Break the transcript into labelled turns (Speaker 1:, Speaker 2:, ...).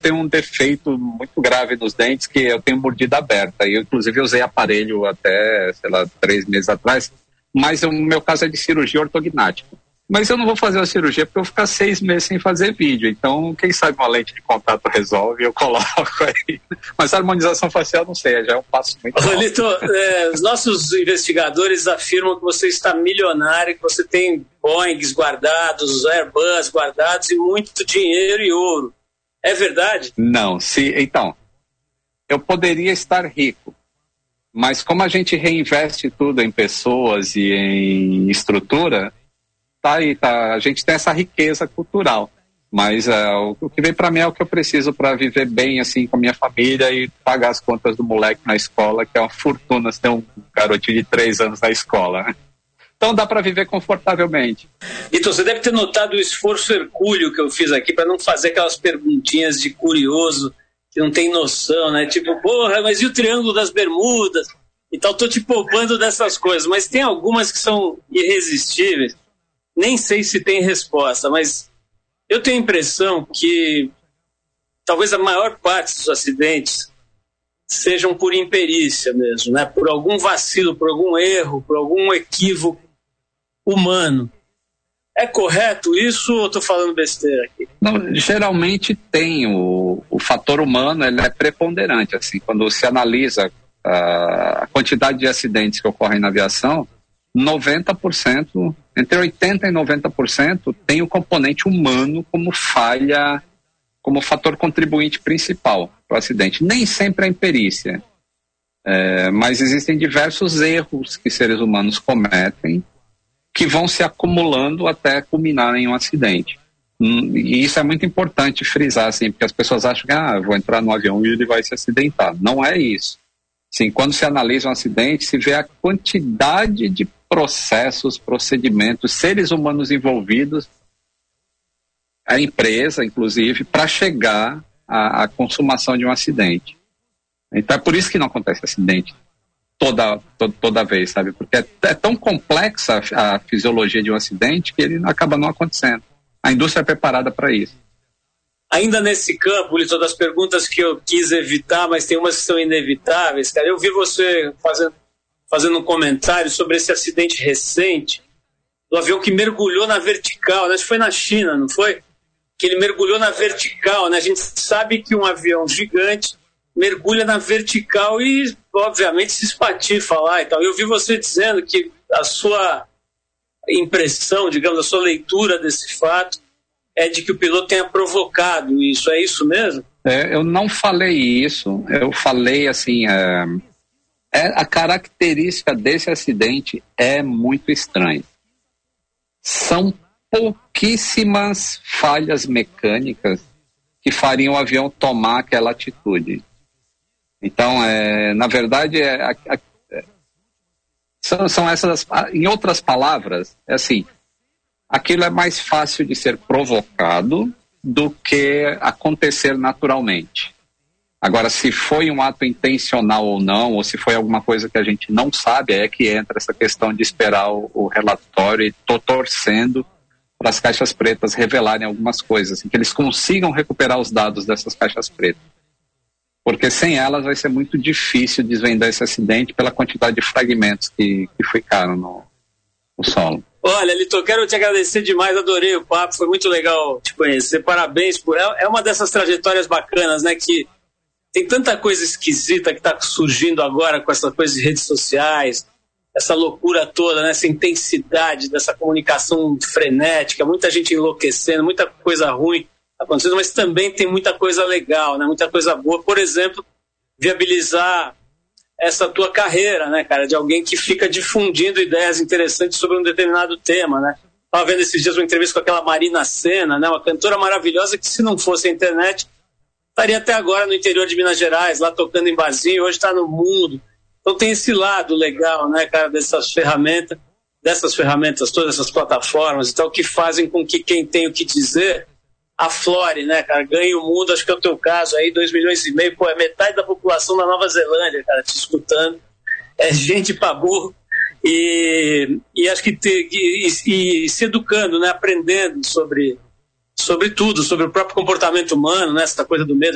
Speaker 1: tenho um defeito muito grave nos dentes, que eu tenho mordida aberta. Eu, inclusive, usei aparelho até, 3 meses atrás, mas o meu caso é de cirurgia ortognática. Mas eu não vou fazer a cirurgia porque eu vou ficar 6 meses sem fazer vídeo. Então, quem sabe uma lente de contato resolve, eu coloco aí. Mas a harmonização facial, não sei, já é um passo muito alto.
Speaker 2: Lito, os nossos investigadores afirmam que você está milionário, que você tem Boeings guardados, Airbus guardados e muito dinheiro e ouro. É verdade?
Speaker 1: Não, então, eu poderia estar rico, mas como a gente reinveste tudo em pessoas e em estrutura, a gente tem essa riqueza cultural, mas o que vem para mim é o que eu preciso para viver bem assim com a minha família e pagar as contas do moleque na escola, que é uma fortuna se tem um garotinho de 3 anos na escola, né? Então dá para viver confortavelmente.
Speaker 2: Então você deve ter notado o esforço hercúleo que eu fiz aqui para não fazer aquelas perguntinhas de curioso que não tem noção, né? Tipo, porra, mas e o Triângulo das Bermudas? E tal, tô te poupando dessas coisas, mas tem algumas que são irresistíveis. Nem sei se tem resposta, mas eu tenho a impressão que talvez a maior parte dos acidentes sejam por imperícia mesmo, né? Por algum vacilo, por algum erro, por algum equívoco humano. É correto isso ou estou falando besteira aqui?
Speaker 1: Não, geralmente tem o fator humano, ele é preponderante. Assim, quando se analisa a quantidade de acidentes que ocorrem na aviação, 90%, entre 80% e 90% tem o componente humano como falha, como fator contribuinte principal para o acidente. Nem sempre é imperícia, mas existem diversos erros que seres humanos cometem que vão se acumulando até culminar em um acidente. E isso é muito importante frisar, assim, porque as pessoas acham que eu vou entrar no avião e ele vai se acidentar. Não é isso. Sim, quando se analisa um acidente, se vê a quantidade de processos, procedimentos, seres humanos envolvidos, a empresa, inclusive, para chegar à consumação de um acidente. Então é por isso que não acontece acidente toda vez, sabe? Porque é tão complexa a fisiologia de um acidente que ele acaba não acontecendo. A indústria é preparada para isso.
Speaker 2: Ainda nesse campo, Lito, das perguntas que eu quis evitar, mas tem umas que são inevitáveis, cara. Eu vi você fazendo um comentário sobre esse acidente recente do avião que mergulhou na vertical, né? Acho que foi na China, não foi? Que ele mergulhou na vertical, né? A gente sabe que um avião gigante mergulha na vertical e, obviamente, se espatifa lá e tal. Eu vi você dizendo que a sua impressão, digamos, a sua leitura desse fato é de que o piloto tenha provocado isso. É isso mesmo?
Speaker 1: Eu não falei isso. Eu falei assim, a característica desse acidente é muito estranha. São pouquíssimas falhas mecânicas que fariam o avião tomar aquela atitude. Então, na verdade, são essas. Em outras palavras, é assim. Aquilo é mais fácil de ser provocado do que acontecer naturalmente. Agora, se foi um ato intencional ou não, ou se foi alguma coisa que a gente não sabe, é que entra essa questão de esperar o relatório, e estou torcendo para as caixas pretas revelarem algumas coisas, assim, que eles consigam recuperar os dados dessas caixas pretas. Porque sem elas vai ser muito difícil desvendar esse acidente pela quantidade de fragmentos que ficaram no solo.
Speaker 2: Olha, Lito, quero te agradecer demais, adorei o papo, foi muito legal te conhecer, parabéns por ela. É uma dessas trajetórias bacanas, né, que tem tanta coisa esquisita que está surgindo agora com essa coisa de redes sociais, essa loucura toda, né, essa intensidade dessa comunicação frenética, muita gente enlouquecendo, muita coisa ruim acontecendo, mas também tem muita coisa legal, né, muita coisa boa. Por exemplo, viabilizar essa tua carreira, né, cara, de alguém que fica difundindo ideias interessantes sobre um determinado tema, né. Estava vendo esses dias uma entrevista com aquela Marina Sena, né, uma cantora maravilhosa que, se não fosse a internet, estaria até agora no interior de Minas Gerais, lá tocando em barzinho, hoje está no mundo. Então tem esse lado legal, né, cara, dessas ferramentas todas essas plataformas e tal, que fazem com que quem tem o que dizer aflore, né, cara, ganhe o mundo. Acho que é o teu caso aí, 2,5 milhões, pô, é metade da população da Nova Zelândia, cara, te escutando, é gente pra burro, e acho que e se educando, né, aprendendo sobre tudo, sobre o próprio comportamento humano, né, essa coisa do medo.